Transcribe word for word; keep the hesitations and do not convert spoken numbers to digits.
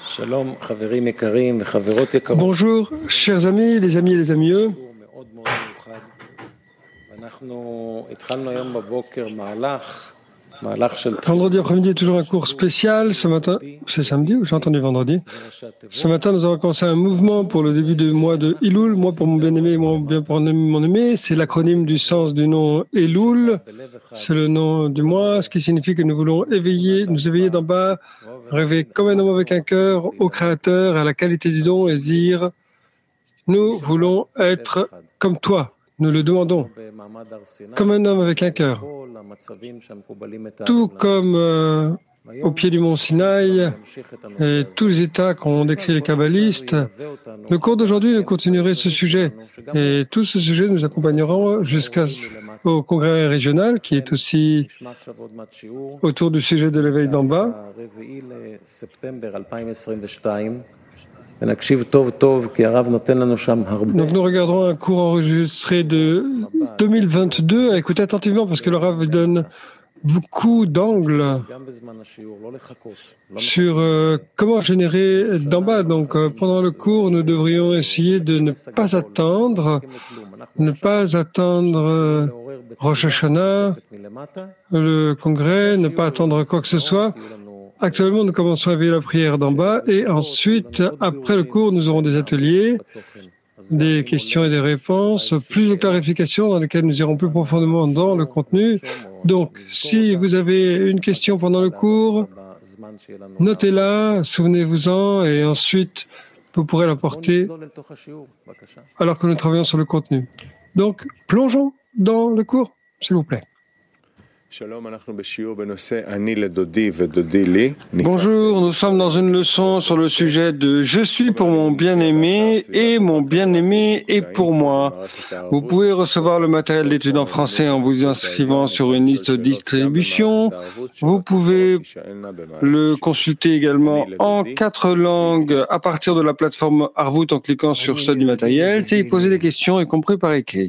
Bonjour, chers amis, les amis et les amies. Vendredi après-midi est toujours un cours spécial. Ce matin, c'est samedi ou j'ai entendu vendredi? Ce matin, nous avons commencé un mouvement pour le début du mois de Elul, moi pour mon bien-aimé et moi bien pour mon aimé. C'est l'acronyme du sens du nom Elul. C'est le nom du mois, ce qui signifie que nous voulons éveiller, nous éveiller d'en bas, rêver comme un homme avec un cœur au Créateur, à la qualité du don et dire « Nous voulons être comme toi ». Nous le demandons, comme un homme avec un cœur. Tout comme euh, au pied du mont Sinaï et tous les états qu'ont décrit les kabbalistes, le cours d'aujourd'hui nous continuerait ce sujet. Et tout ce sujet nous accompagnera jusqu'au congrès régional qui est aussi autour du sujet de l'éveil d'en bas. Donc nous regarderons un cours enregistré de deux mille vingt-deux. Écoutez attentivement parce que le Rav donne beaucoup d'angles sur euh, comment générer d'en bas. Donc euh, pendant le cours, nous devrions essayer de ne pas attendre, ne pas attendre euh, Rosh Hashanah, le congrès, ne pas attendre quoi que ce soit. Actuellement, nous commençons à éveiller la prière d'en bas et ensuite, après le cours, nous aurons des ateliers, des questions et des réponses, plus de clarifications dans lesquelles nous irons plus profondément dans le contenu. Donc, si vous avez une question pendant le cours, notez-la, souvenez-vous-en et ensuite, vous pourrez la porter alors que nous travaillons sur le contenu. Donc, plongeons dans le cours, s'il vous plaît. Bonjour, nous sommes dans une leçon sur le sujet de « Je suis pour mon bien-aimé et mon bien-aimé est pour moi ». Vous pouvez recevoir le matériel d'études en français en vous inscrivant sur une liste de distribution. Vous pouvez le consulter également en quatre langues à partir de la plateforme Arvut en cliquant sur celle du matériel. C'est y poser des questions y compris par écrit.